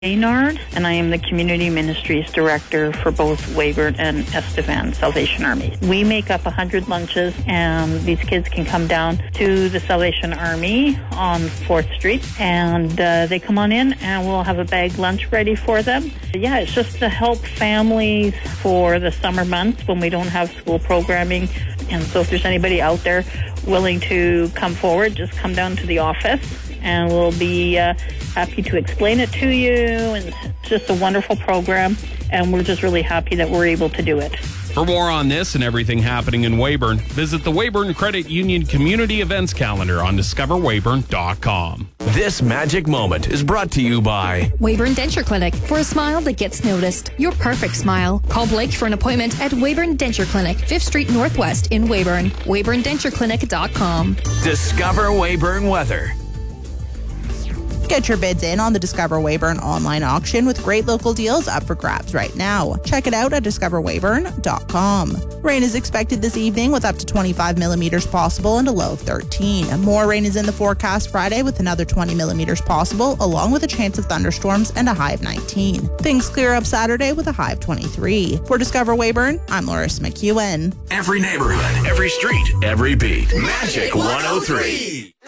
Maynard, and I am the Community Ministries Director for both Weyburn and Estevan Salvation Army. We make up 100 lunches, and these kids can come down to the Salvation Army on 4th Street, and they come on in, and we'll have a bag lunch ready for them. Yeah, it's just to help families for the summer months when we don't have school programming. And so if there's anybody out there willing to come forward, just come down to the office, and we'll be happy to explain it to you. And it's just a wonderful program, and we're just really happy that we're able to do it. For more on this and everything happening in Weyburn, visit the Weyburn Credit Union Community Events Calendar on discoverweyburn.com. This magic moment is brought to you by Weyburn Denture Clinic. For a smile that gets noticed, your perfect smile. Call Blake for an appointment at Weyburn Denture Clinic, 5th Street Northwest in Weyburn. WeyburnDentureClinic.com. Discover Weyburn Weather. Get your bids in on the Discover Weyburn online auction with great local deals up for grabs right now. Check it out at discoverweyburn.com. Rain is expected this evening with up to 25 millimeters possible and a low of 13. More rain is in the forecast Friday with another 20 millimeters possible, along with a chance of thunderstorms and a high of 19. Things clear up Saturday with a high of 23. For Discover Weyburn, I'm Loris McEwen. Every neighborhood, every street, every beat. Magic 103.